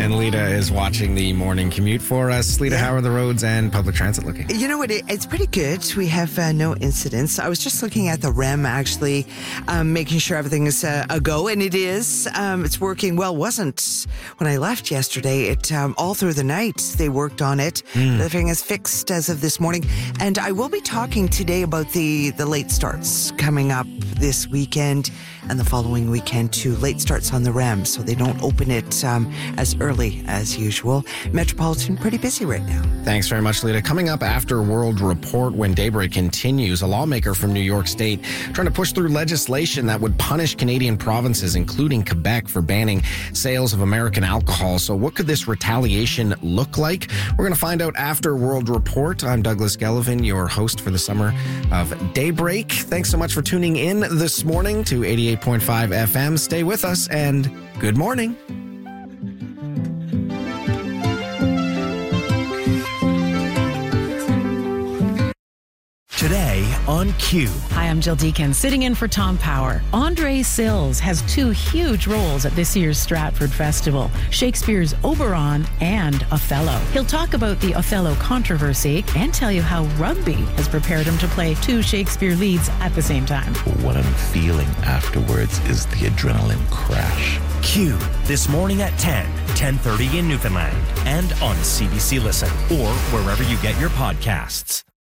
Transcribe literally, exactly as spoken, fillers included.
And Lita is watching the morning commute for us. Lita, Yeah. how are the roads and public transit looking? You know what? It, it's pretty good. We have uh, no incidents. I was just looking at the R E M, actually, um, making sure everything is uh, a go, and it is. Um, it's working well. Wasn't when I left yesterday. It um, all through the night they worked on it. Mm. Everything is fixed as of this morning, and I will be talking today about the the late starts coming up this weekend and the following weekend too. Late starts on the R E M, so they don't open it um, as early as usual. Metropolitan pretty busy right now. Thanks very much, Lita. Coming up after World Report, when Daybreak continues, a lawmaker from New York State trying to push through legislation that would punish Canadian provinces, including Quebec, for banning sales of American alcohol. So what could this retaliation look like? We're going to find out after World Report. I'm Douglas Gellivan, your host for the summer of Daybreak. Thanks so much for tuning in this morning to eighty-eight point five F M. Stay with us and good morning. Today on Q. Hi, I'm Jill Deacon, sitting in for Tom Power. Andre Sills has two huge roles at this year's Stratford Festival, Shakespeare's Oberon and Othello. He'll talk about the Othello controversy and tell you how rugby has prepared him to play two Shakespeare leads at the same time. What I'm feeling afterwards is the adrenaline crash. Q, this morning at ten, ten thirty in Newfoundland, and on C B C Listen, or wherever you get your podcasts.